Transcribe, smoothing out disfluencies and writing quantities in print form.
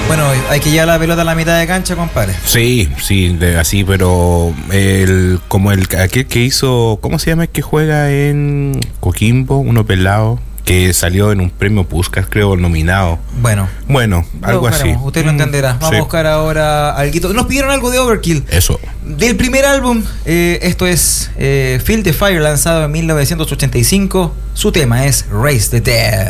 Bueno, hay que llevar la pelota a la mitad de cancha, compadre. Sí, así, pero aquel que hizo, ¿cómo se llama el que juega en Coquimbo? Uno pelado, que salió en un premio Puskás, creo, nominado. Bueno, algo así. Usted lo entenderá. Vamos a buscar ahora algo. Nos pidieron algo de Overkill. Eso. Del primer álbum, esto es Feel the Fire, lanzado en 1985. Su tema es Raise the Dead.